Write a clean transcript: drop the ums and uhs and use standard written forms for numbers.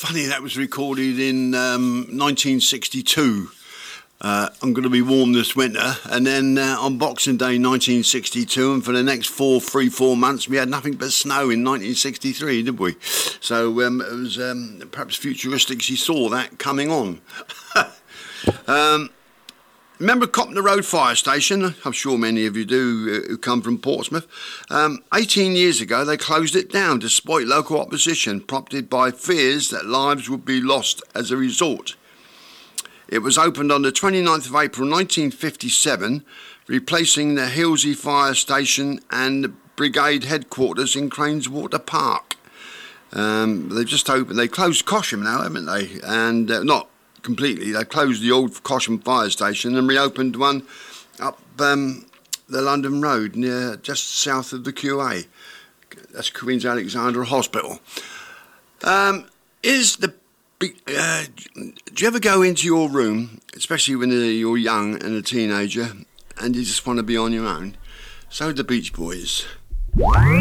funny, that was recorded in 1962. I'm going to be warm this winter, and then on Boxing Day 1962, and for the next 4 months we had nothing but snow in 1963, did we? So it was perhaps futuristic. She saw that coming on. Remember Copner Road Fire Station? I'm sure many of you do who come from Portsmouth. 18 years ago they closed it down despite local opposition, prompted by fears that lives would be lost as a result. It was opened on the 29th of April 1957, replacing the Hillsey Fire Station and the Brigade headquarters in Craneswater Park. They've just opened. They closed Cosham now, haven't they? And not completely. They closed the old Cosham Fire Station and reopened one up the London Road, near just south of the QA. That's Queen's Alexandra Hospital. Do you ever go into your room, especially when you're young and a teenager, and you just want to be on your own? So the Beach Boys.